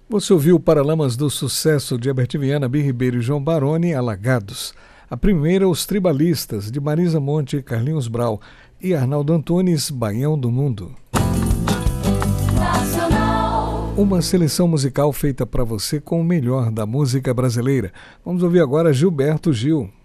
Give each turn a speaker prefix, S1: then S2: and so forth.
S1: Você ouviu Paralamas do Sucesso de Herbert Viana, Bi Ribeiro e João Baroni, Alagados. A primeira, Os Tribalistas, de Marisa Monte, Carlinhos Brau e Arnaldo Antunes, Baião do Mundo. Uma seleção musical feita para você com o melhor da música brasileira. Vamos ouvir agora Gilberto Gil.